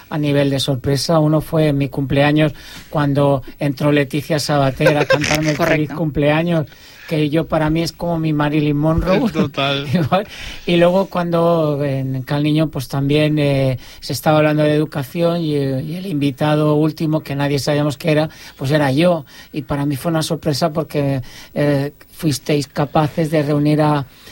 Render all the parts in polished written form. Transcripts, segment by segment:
a nivel de sorpresa. Uno fue en mi cumpleaños, cuando entró Leticia Sabater a cantarme el feliz cumpleaños, que yo, para mí, es como mi Marilyn Monroe. Total. Y luego cuando en Cal Niño pues también se estaba hablando de educación y el invitado último, que nadie sabíamos que era, pues era yo. Y para mí fue una sorpresa porque fuisteis capaces de reunir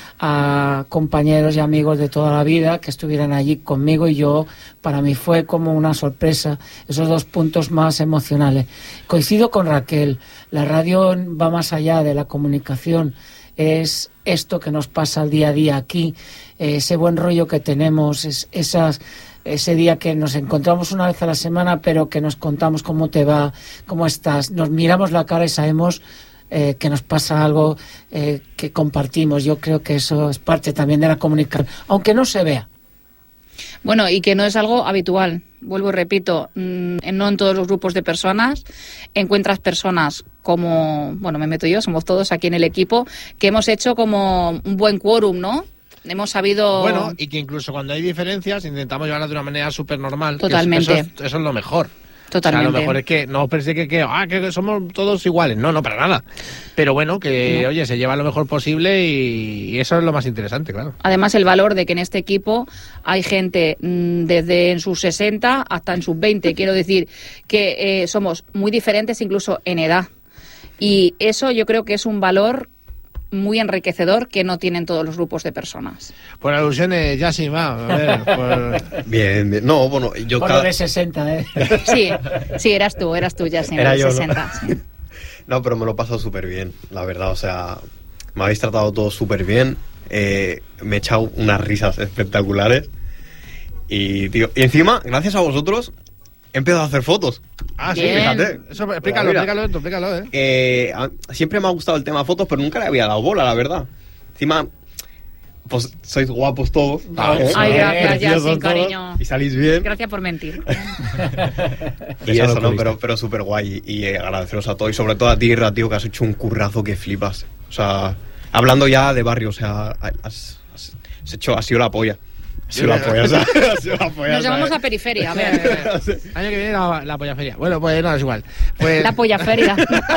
a compañeros y amigos de toda la vida que estuvieran allí conmigo, y yo, para mí fue como una sorpresa, esos 2 puntos más emocionales. Coincido con Raquel, la radio va más allá de la comunicación, es esto que nos pasa al día a día aquí, ese buen rollo que tenemos, ese día que nos encontramos una vez a la semana, pero que nos contamos cómo te va, cómo estás, nos miramos la cara y sabemos que nos pasa algo que compartimos. Yo creo que eso es parte también de la comunicación, aunque no se vea. Bueno, y que no es algo habitual. Vuelvo y repito, no en todos los grupos de personas encuentras personas como, bueno, me meto yo, somos todos aquí en el equipo, que hemos hecho como un buen quórum, ¿no? Hemos sabido... Bueno, y que incluso cuando hay diferencias intentamos llevarlas de una manera súper normal. Totalmente. Eso es lo mejor. Totalmente. O sea, a lo mejor es que no pensé que somos todos iguales. No, para nada. Pero bueno, que oye, se lleva lo mejor posible y eso es lo más interesante, claro. Además, el valor de que en este equipo hay gente desde en sus 60 hasta en sus 20. Quiero decir que somos muy diferentes incluso en edad. Y eso yo creo que es un valor muy enriquecedor que no tienen todos los grupos de personas. Por alusiones, ya sí va. A ver, Bien. No, bueno, yo por lo de 60, Sí, eras tú, ya sí, era de yo, 60. ¿no? Sí. No, pero me lo he pasado súper bien, la verdad. O sea, me habéis tratado todo súper bien. Me he echado unas risas espectaculares. Y, tío, y encima, gracias a vosotros, he empezado a hacer fotos. Ah, sí, Bien. fíjate. Eso, explícalo. Siempre me ha gustado el tema fotos, pero nunca le había dado bola, la verdad. Encima, pues sois guapos todos. Ay, gracias, ya, Preciosos sin cariño. todos, y salís bien. Gracias por mentir. Y eso, ¿no? Pero súper guay. Y agradeceros a todos. Y sobre todo a ti, Irra, tío, que has hecho un currazo que flipas. O sea, hablando ya de barrio, o sea, has sido la polla. Sí, la polla, Nos llamamos la periferia, a ver. Año que viene la pollaferia. Bueno, pues no, es igual. Pues... La pollaferia.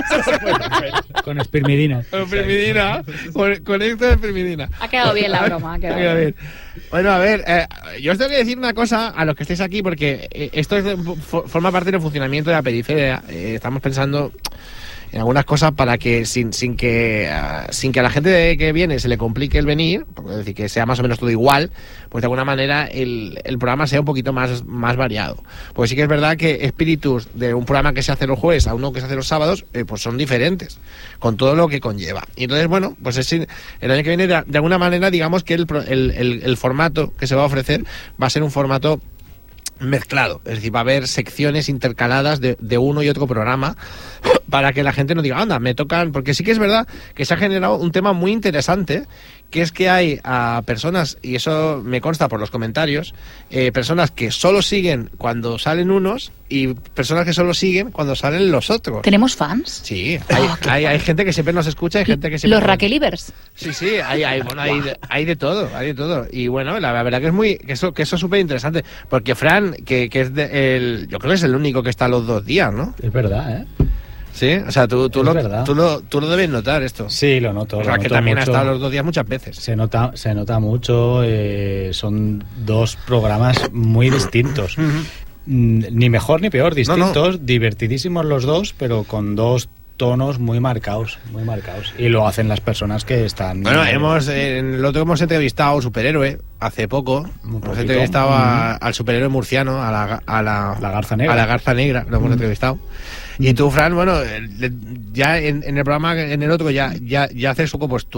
Con espirmidina. Con espirmidina. Con esto de espirmidina. Ha quedado bien la broma, ha quedado bien. Bueno, a ver, yo os tengo que decir una cosa a los que estéis aquí, porque esto forma parte del funcionamiento de la periferia. Estamos pensando en algunas cosas para que sin que a la gente que viene se le complique el venir, es decir, que sea más o menos todo igual, pues de alguna manera el programa sea un poquito más variado. Pues sí que es verdad que espíritus de un programa que se hace los jueves a uno que se hace los sábados, pues son diferentes, con todo lo que conlleva. Y entonces, bueno, pues el año que viene, de alguna manera, digamos que el formato que se va a ofrecer va a ser un formato mezclado, es decir, va a haber secciones intercaladas de uno y otro programa para que la gente no diga, anda, me tocan, porque sí que es verdad que se ha generado un tema muy interesante, que es que hay a personas, y eso me consta por los comentarios, personas que solo siguen cuando salen unos y personas que solo siguen cuando salen los otros. ¿Tenemos fans? Sí, hay gente que siempre nos escucha y gente que siempre... ¿Los Raquelivers? Sí, hay de todo, y bueno, la verdad que eso es súper interesante, porque Fran, que es yo creo que es el único que está los 2 días, ¿no? Es verdad, Sí, o sea, tú lo debes notar esto. Sí, lo noto. O sea, que también ha estado los 2 días muchas veces. Se nota mucho, son 2 programas muy distintos. Ni mejor ni peor, distintos, no. Divertidísimos los 2, pero con 2 tonos muy marcados. Y lo hacen las personas que están... Bueno, hemos entrevistado Superhéroe hace poco. Hemos entrevistado al superhéroe murciano, a la Garza Negra. A la Garza Negra, lo hemos entrevistado. Y tú, Fran, bueno, ya en el programa, en el otro, ya haces un poco pues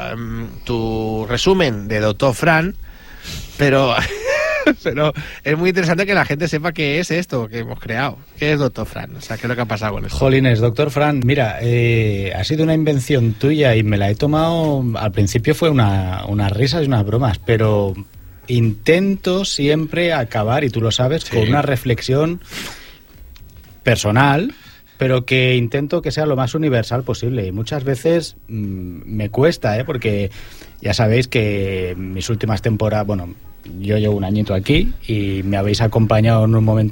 tu resumen de Doctor Fran, pero es muy interesante que la gente sepa qué es esto que hemos creado. ¿Qué es Doctor Fran? O sea, ¿qué es lo que ha pasado con esto? Jolines, Doctor Fran, mira, ha sido una invención tuya y me la he tomado... Al principio fue unas risas y unas bromas, pero intento siempre acabar, y tú lo sabes, con una reflexión personal, pero que intento que sea lo más universal posible. Y muchas veces me cuesta, porque ya sabéis que mis últimas temporadas... Bueno, yo llevo un añito aquí y me habéis acompañado en un momento